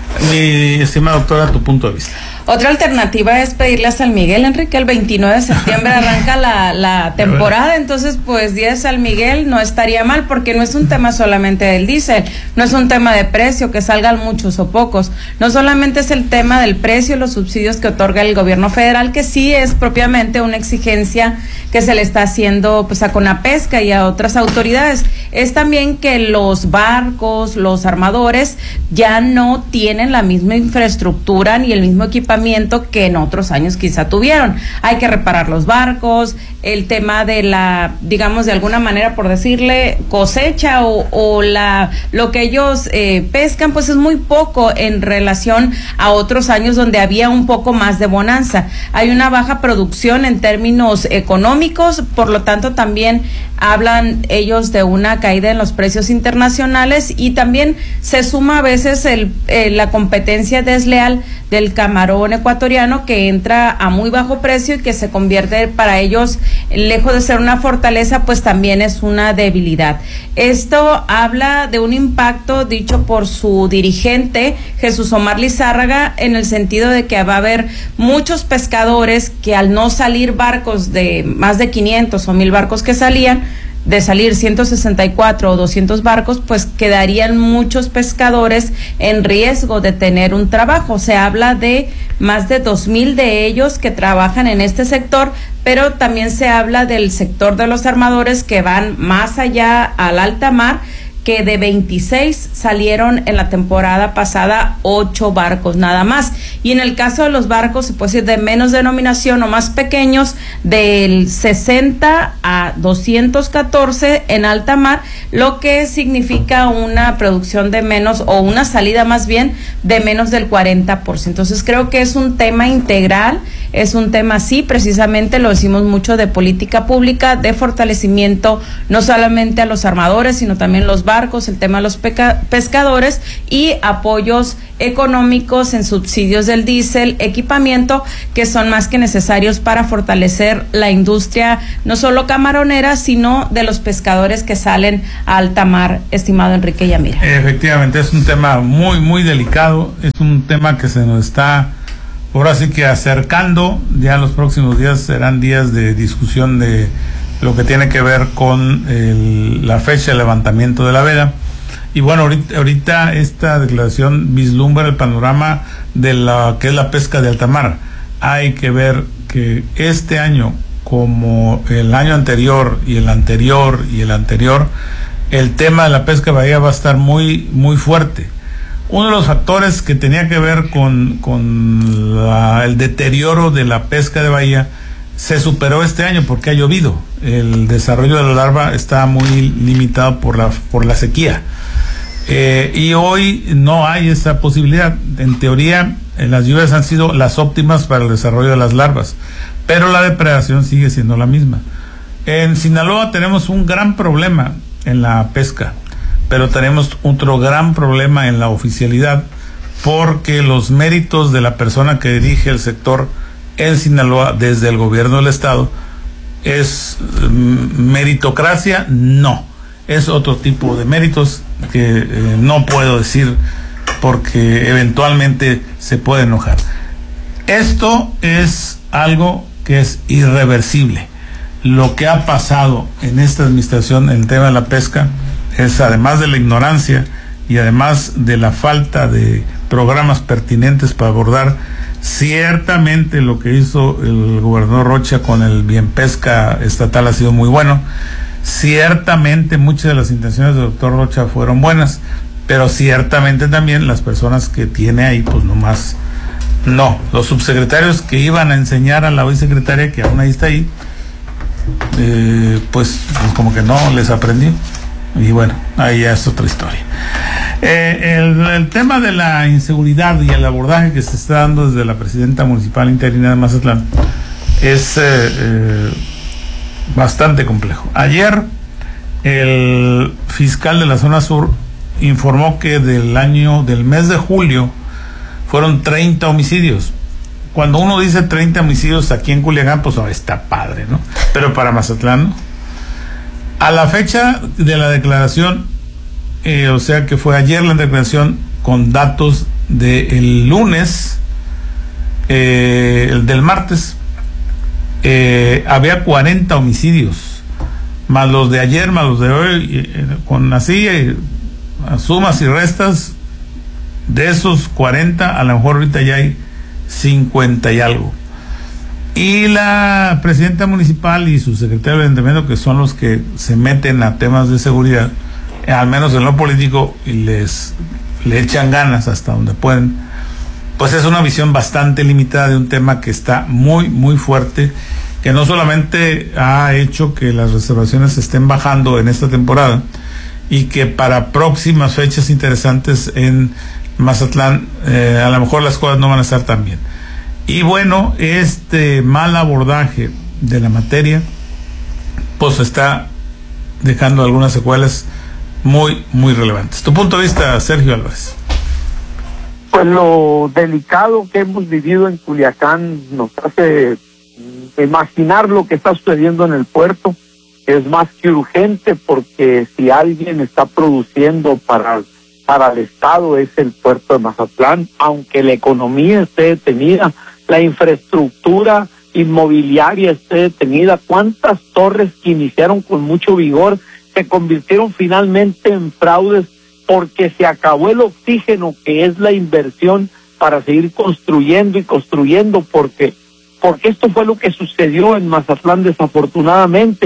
Mi estimada doctora, tu punto de vista. Otra alternativa es pedirle a San Miguel, Enrique. El 29 de septiembre arranca la temporada, entonces pues día de San Miguel no estaría mal, porque no es un tema solamente del diésel, no es un tema de precio, que salgan muchos o pocos, no solamente es el tema del precio, los subsidios que otorga el gobierno federal, que sí es propiamente una exigencia que se le está haciendo pues a Conapesca y a otras autoridades, es también que los barcos, los armadores ya no tienen la misma infraestructura ni el mismo equipamiento que en otros años quizá tuvieron. Hay que reparar los barcos, el tema de la, digamos de alguna manera por decirle, cosecha o lo que ellos pescan, pues es muy poco en relación a otros años donde había un poco más de bonanza. Hay una baja producción en términos económicos, por lo tanto también hablan ellos de una caída en los precios internacionales, y también se suma a veces la competencia desleal del camarón ecuatoriano, que entra a muy bajo precio y que se convierte para ellos, lejos de ser una fortaleza, pues también es una debilidad. Esto habla de un impacto dicho por su dirigente Jesús Omar Lizárraga, en el sentido de que va a haber muchos pescadores que, al no salir barcos de más de 500 o 1000 barcos que salían, de salir 164 o 200 barcos, pues quedarían muchos pescadores en riesgo de tener un trabajo. Se habla de más de 2000 de ellos que trabajan en este sector, pero también se habla del sector de los armadores que van más allá al alta mar, que de 26 salieron en la temporada pasada 8 barcos nada más. Y en el caso de los barcos, se puede decir de menos denominación o más pequeños, del 60 a 214 en alta mar, lo que significa una producción de menos, o una salida más bien, de menos del 40%. Entonces creo que es un tema integral, es un tema, sí, precisamente lo decimos mucho, de política pública, de fortalecimiento no solamente a los armadores, sino también los barcos, el tema de los pescadores, y apoyos económicos en subsidios del diésel, equipamiento, que son más que necesarios para fortalecer la industria, no solo camaronera, sino de los pescadores que salen a alta mar, estimado Enrique Yamira. Efectivamente, es un tema muy, muy delicado, es un tema que se nos está ahora sí que acercando. Ya los próximos días serán días de discusión de lo que tiene que ver con la fecha de levantamiento de la veda. Y bueno, ahorita esta declaración vislumbra el panorama de la que es la pesca de alta mar. Hay que ver que este año, como el año anterior y el anterior y el anterior, el tema de la pesca de bahía va a estar muy, muy fuerte. Uno de los factores que tenía que ver con el deterioro de la pesca de bahía se superó este año porque ha llovido. El desarrollo de la larva está muy limitado por la sequía. Y hoy no hay esa posibilidad. En teoría, las lluvias han sido las óptimas para el desarrollo de las larvas, pero la depredación sigue siendo la misma. En Sinaloa tenemos un gran problema en la pesca, pero tenemos otro gran problema en la oficialidad, porque los méritos de la persona que dirige el sector en Sinaloa desde el gobierno del estado es meritocracia, no, es otro tipo de méritos que no puedo decir porque eventualmente se puede enojar. Esto es algo que es irreversible. Lo que ha pasado en esta administración en el tema de la pesca es, además de la ignorancia y además de la falta de programas pertinentes para abordar, ciertamente lo que hizo el gobernador Rocha con el Bien Pesca estatal ha sido muy bueno. Ciertamente muchas de las intenciones del doctor Rocha fueron buenas, pero ciertamente también las personas que tiene ahí, pues nomás no. Los subsecretarios que iban a enseñar a la vicesecretaria, que aún ahí está ahí, pues como que no les aprendió. Y bueno, ahí ya es otra historia. El tema de la inseguridad y el abordaje que se está dando desde la presidenta municipal interina de Mazatlán es bastante complejo. Ayer el fiscal de la zona sur informó que del mes de julio fueron 30 homicidios. Cuando uno dice 30 homicidios aquí en Culiacán, pues está padre, ¿no? Pero para Mazatlán, ¿no? A la fecha de la declaración, o sea que fue ayer la declaración con datos del lunes, el del martes, había 40 homicidios, más los de ayer, más los de hoy, con así sumas y restas, de esos 40, a lo mejor ahorita ya hay 50 y algo. Y la presidenta municipal y su secretario de ayuntamiento, que son los que se meten a temas de seguridad, al menos en lo político, y le echan ganas hasta donde pueden, pues es una visión bastante limitada de un tema que está muy, muy fuerte, que no solamente ha hecho que las reservaciones estén bajando en esta temporada, y que para próximas fechas interesantes en Mazatlán, a lo mejor las cosas no van a estar tan bien. Y bueno, este mal abordaje de la materia pues está dejando algunas secuelas muy, muy relevantes. ¿Tu punto de vista, Sergio Álvarez? Pues lo delicado que hemos vivido en Culiacán nos hace imaginar lo que está sucediendo en el puerto. Es más que urgente, porque si alguien está produciendo para el Estado es el puerto de Mazatlán, aunque la economía esté detenida, la infraestructura inmobiliaria esté detenida. ¿Cuántas torres que iniciaron con mucho vigor se convirtieron finalmente en fraudes porque se acabó el oxígeno que es la inversión para seguir construyendo y construyendo? Porque esto fue lo que sucedió en Mazatlán, desafortunadamente.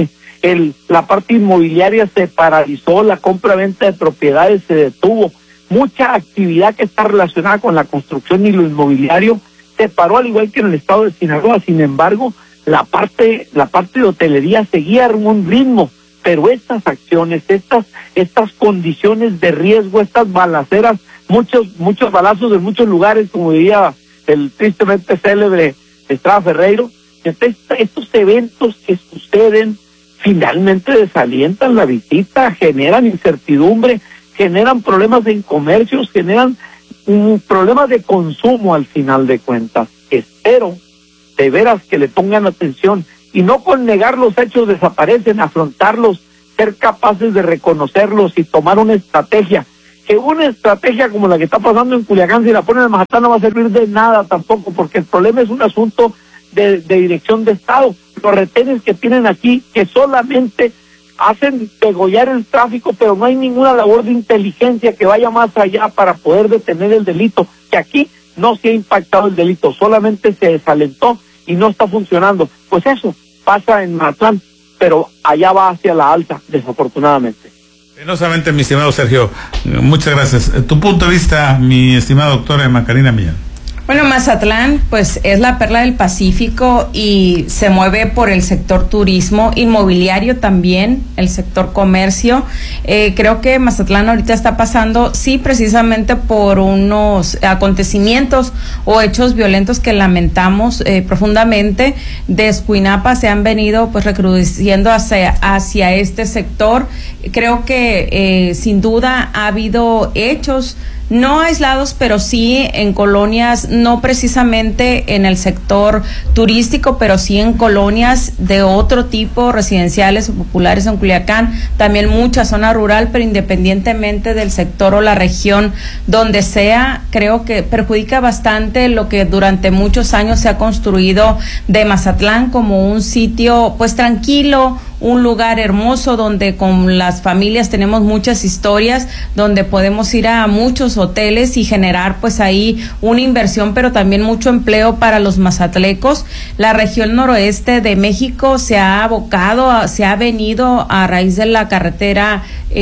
la parte inmobiliaria se paralizó, la compra-venta de propiedades se detuvo, mucha actividad que está relacionada con la construcción y lo inmobiliario se paró, al igual que en el estado de Sinaloa. Sin embargo, la parte de hotelería seguía a un ritmo, pero estas acciones, estas condiciones de riesgo, estas balaceras, muchos balazos en muchos lugares, como diría el tristemente célebre Estrada Ferreiro, estos eventos que suceden finalmente desalientan la visita, generan incertidumbre, generan problemas en comercios, generan problemas de consumo al final de cuentas. Espero de veras que le pongan atención y no con negar los hechos desaparecen, afrontarlos, ser capaces de reconocerlos y tomar una estrategia. Que una estrategia como la que está pasando en Culiacán, si la ponen en Mazatlán, no va a servir de nada tampoco, porque el problema es un asunto de dirección de Estado. Los retenes que tienen aquí, que solamente hacen degollar el tráfico, pero no hay ninguna labor de inteligencia que vaya más allá para poder detener el delito, que aquí no se ha impactado el delito, solamente se desalentó y no está funcionando. Pues eso pasa en Mazatlán, pero allá va hacia la alta, desafortunadamente. Penosamente, mi estimado Sergio, muchas gracias. Tu punto de vista, mi estimada doctora Macarena Millán. Bueno, Mazatlán pues es la perla del Pacífico y se mueve por el sector turismo, inmobiliario también, el sector comercio. Creo que Mazatlán ahorita está pasando, sí, precisamente por unos acontecimientos o hechos violentos que lamentamos profundamente. De Escuinapa se han venido pues recrudeciendo hacia este sector. Creo que sin duda ha habido hechos no aislados, pero sí en colonias, no precisamente en el sector turístico, pero sí en colonias de otro tipo, residenciales o populares en Culiacán, también mucha zona rural, pero independientemente del sector o la región donde sea, creo que perjudica bastante lo que durante muchos años se ha construido de Mazatlán como un sitio pues tranquilo, un lugar hermoso donde con las familias tenemos muchas historias, donde podemos ir a muchos hoteles y generar pues ahí una inversión, pero también mucho empleo para los mazatlecos. La región noroeste de México se ha abocado, se ha venido a raíz de la carretera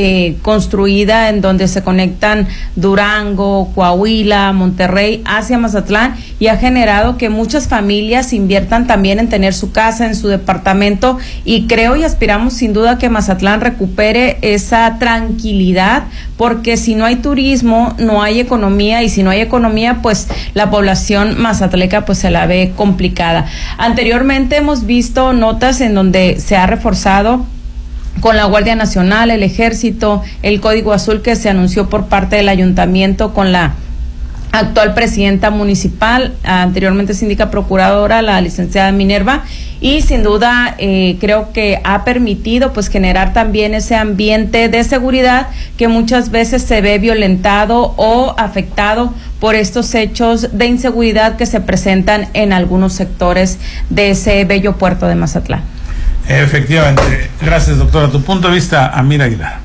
construida en donde se conectan Durango, Coahuila, Monterrey hacia Mazatlán, y ha generado que muchas familias inviertan también en tener su casa, en su departamento, y creo y aspiramos sin duda que Mazatlán recupere esa tranquilidad, porque si no hay turismo no hay economía, y si no hay economía pues la población mazatleca pues se la ve complicada. Anteriormente hemos visto notas en donde se ha reforzado con la Guardia Nacional, el Ejército, el Código Azul que se anunció por parte del Ayuntamiento con la actual presidenta municipal, anteriormente síndica procuradora, la licenciada Minerva, y sin duda creo que ha permitido pues generar también ese ambiente de seguridad que muchas veces se ve violentado o afectado por estos hechos de inseguridad que se presentan en algunos sectores de ese bello puerto de Mazatlán. Efectivamente. Gracias, doctora. Tu punto de vista, Amira Aguilar.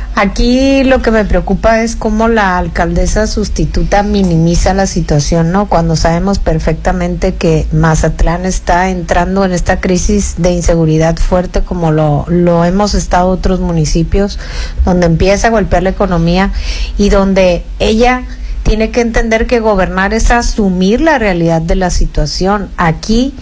Aquí lo que me preocupa es cómo la alcaldesa sustituta minimiza la situación, ¿no? Cuando sabemos perfectamente que Mazatlán está entrando en esta crisis de inseguridad fuerte como lo hemos estado otros municipios, donde empieza a golpear la economía y donde ella tiene que entender que gobernar es asumir la realidad de la situación. Aquí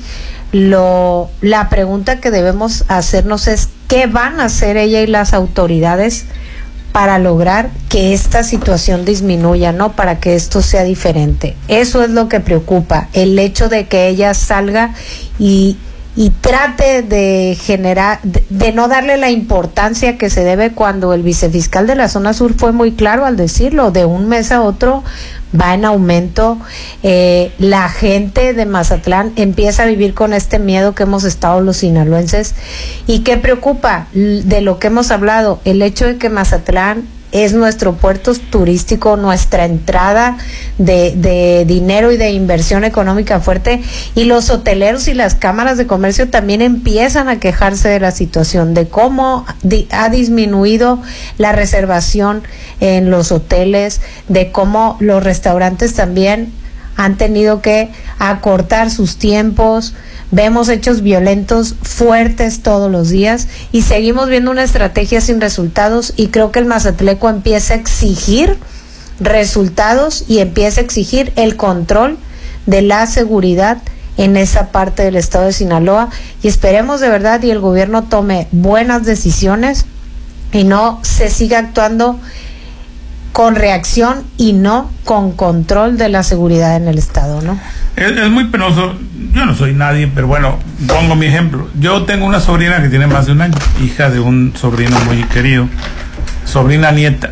la pregunta que debemos hacernos es ¿qué van a hacer ella y las autoridades para lograr que esta situación disminuya, ¿no? Para que esto sea diferente. Eso es lo que preocupa, el hecho de que ella salga y trate de generar, de no darle la importancia que se debe, cuando el vicefiscal de la zona sur fue muy claro al decirlo, de un mes a otro va en aumento. La gente de Mazatlán empieza a vivir con este miedo que hemos estado los sinaloenses. ¿Y qué preocupa? De lo que hemos hablado, el hecho de que Mazatlán es nuestro puerto turístico, nuestra entrada de dinero y de inversión económica fuerte, y los hoteleros y las cámaras de comercio también empiezan a quejarse de la situación, de cómo ha disminuido la reservación en los hoteles, de cómo los restaurantes también han tenido que acortar sus tiempos. Vemos hechos violentos fuertes todos los días y seguimos viendo una estrategia sin resultados, y creo que el Mazatleco empieza a exigir resultados y empieza a exigir el control de la seguridad en esa parte del estado de Sinaloa, y esperemos de verdad y el gobierno tome buenas decisiones y no se siga actuando con reacción y no con control de la seguridad en el estado, ¿no? Es muy penoso. Yo no soy nadie, pero bueno, pongo mi ejemplo. Yo tengo una sobrina que tiene más de un año, hija de un sobrino muy querido, sobrina nieta,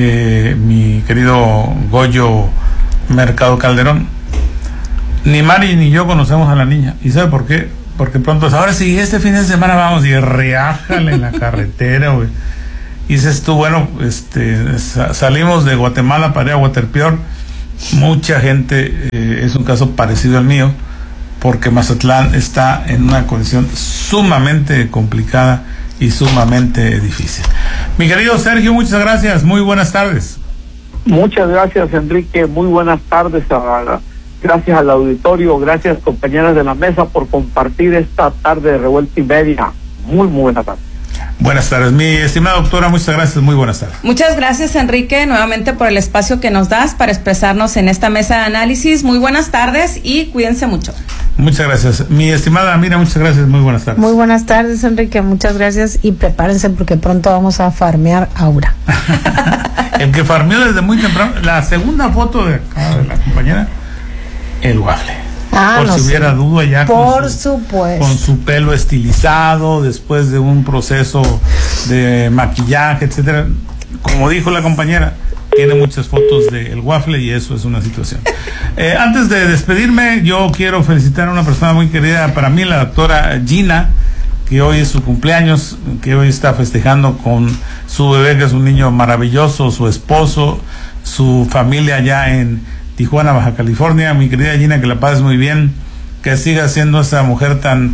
mi querido Goyo Mercado Calderón. Ni Mari ni yo conocemos a la niña. ¿Y sabe por qué? Porque pronto, ahora sí, este fin de semana vamos, y reájale en la carretera, güey. Y dices tú, bueno, salimos de Guatemala para ir a Guaterpeor. Mucha gente, es un caso parecido al mío, porque Mazatlán está en una condición sumamente complicada y sumamente difícil. Mi querido Sergio, muchas gracias, muy buenas tardes. Muchas gracias, Enrique, muy buenas tardes. Gracias al auditorio, gracias compañeras de la mesa por compartir esta tarde de Revuelta y Media. Muy buenas tardes. Buenas tardes, mi estimada doctora, muchas gracias, muy buenas tardes. Muchas gracias, Enrique, nuevamente por el espacio que nos das para expresarnos en esta mesa de análisis. Muy buenas tardes y cuídense mucho. Muchas gracias. Mi estimada Amira, muchas gracias, muy buenas tardes. Muy buenas tardes, Enrique, muchas gracias, y prepárense porque pronto vamos a farmear Aura. El que farmeó desde muy temprano, la segunda foto de acá de la compañera, el waffle. Por no si hubiera duda, ya por supuesto, con su pelo estilizado después de un proceso de maquillaje, etcétera. Como dijo la compañera, tiene muchas fotos del waffle y eso es una situación. Antes de despedirme, yo quiero felicitar a una persona muy querida para mí, la doctora Gina, que hoy es su cumpleaños, que hoy está festejando con su bebé, que es un niño maravilloso, su esposo, su familia allá en Tijuana, Baja California. Mi querida Gina, que la pases muy bien, que siga siendo esa mujer tan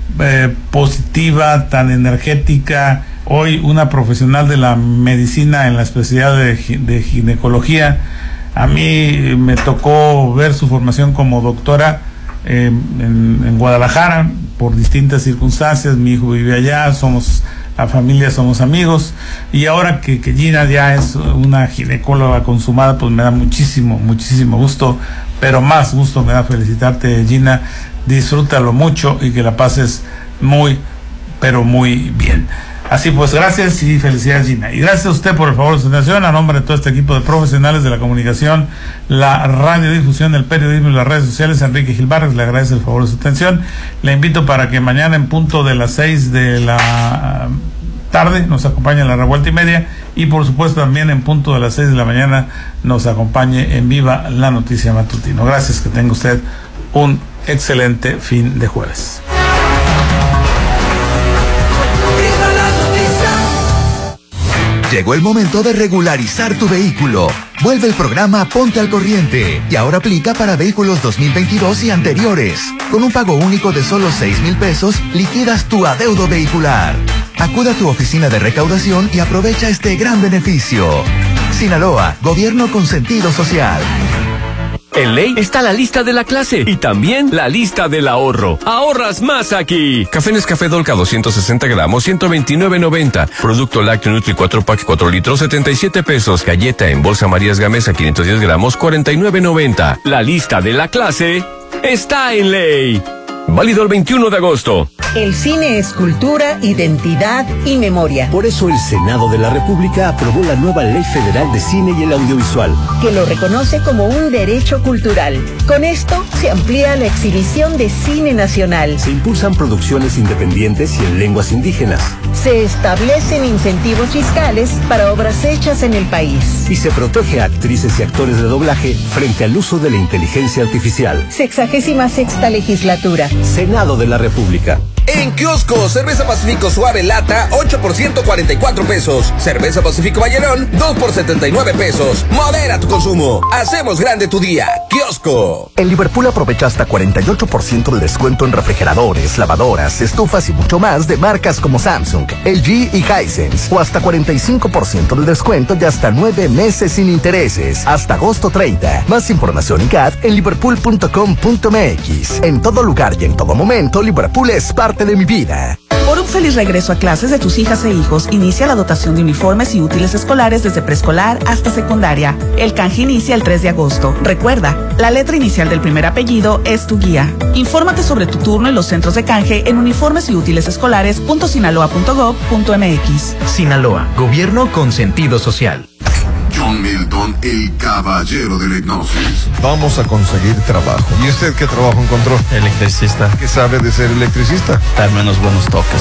positiva, tan energética, hoy una profesional de la medicina en la especialidad de ginecología. A mí me tocó ver su formación como doctora en Guadalajara por distintas circunstancias. Mi hijo vive allá, somos la familia, somos amigos, y ahora que Gina ya es una ginecóloga consumada, pues me da muchísimo gusto, pero más gusto me da felicitarte, Gina. Disfrútalo mucho y que la pases muy, pero muy bien. Así pues, gracias y felicidades, Gina. Y gracias a usted por el favor de su atención. A nombre de todo este equipo de profesionales de la comunicación, la radiodifusión, el periodismo y las redes sociales, Enrique Gil Barrios le agradece el favor de su atención. Le invito para que mañana en punto de las 6 de la tarde nos acompañe en la Revuelta y Media, y por supuesto también en punto de las 6 de la mañana nos acompañe en Viva la Noticia Matutino. Gracias, que tenga usted un excelente fin de jueves. Llegó el momento de regularizar tu vehículo. Vuelve el programa Ponte al Corriente y ahora aplica para vehículos 2022 y anteriores. Con un pago único de solo 6,000 pesos, liquidas tu adeudo vehicular. Acude a tu oficina de recaudación y aprovecha este gran beneficio. Sinaloa, gobierno con sentido social. En Ley está la lista de la clase y también la lista del ahorro. Ahorras más aquí. Café Nescafé Dolca 260 gramos, 129.90. Producto lácteo Nutri 4 pack 4 litros, 77 pesos. Galleta en bolsa Marías Gamesa 510 gramos, 49.90. La lista de la clase está en Ley. Válido el 21 de agosto. El cine es cultura, identidad y memoria. Por eso el Senado de la República aprobó la nueva Ley Federal de Cine y el Audiovisual, que lo reconoce como un derecho cultural. Con esto se amplía la exhibición de cine nacional. Se impulsan producciones independientes y en lenguas indígenas. Se establecen incentivos fiscales para obras hechas en el país. Y se protege a actrices y actores de doblaje frente al uso de la inteligencia artificial. 66ª legislatura. Senado de la República. En kiosco, cerveza Pacífico Suave lata, 8 por 144 pesos. Cerveza Pacífico Vallerón, 2 por 79 pesos. Modera tu consumo. Hacemos grande tu día. Kiosco. En Liverpool aprovecha hasta 48% de descuento en refrigeradores, lavadoras, estufas y mucho más de marcas como Samsung, LG y Hisense. O hasta 45% de descuento y hasta 9 meses sin intereses. Hasta agosto 30. Más información y CAD en liverpool.com.mx. En todo lugar y en todo momento, Liverpool es parte de mi vida. Por un feliz regreso a clases de tus hijas e hijos, inicia la dotación de uniformes y útiles escolares desde preescolar hasta secundaria. El canje inicia el 3 de agosto. Recuerda, la letra inicial del primer apellido es tu guía. Infórmate sobre tu turno en los centros de canje en uniformes y útiles escolares.sinaloa.gov.mx. Sinaloa, gobierno con sentido social. John Milton, el caballero de la hipnosis. Vamos a conseguir trabajo. ¿Y usted qué trabajo encontró? Electricista. ¿Qué sabe de ser electricista? Darme unos buenos toques.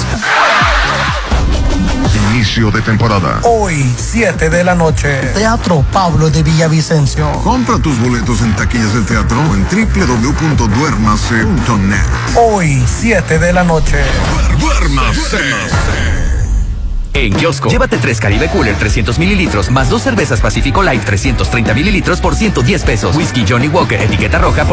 Inicio de temporada. Hoy, 7 de la noche. Teatro Pablo de Villavicencio. Compra tus boletos en taquillas del teatro o en www.duermase.net. Hoy, 7 de la noche. ¡Duérmase! En kiosco, llévate 3 Caribe Cooler 300 mililitros más 2 cervezas Pacífico Light 330 mililitros por 110 pesos. Whisky Johnny Walker etiqueta roja por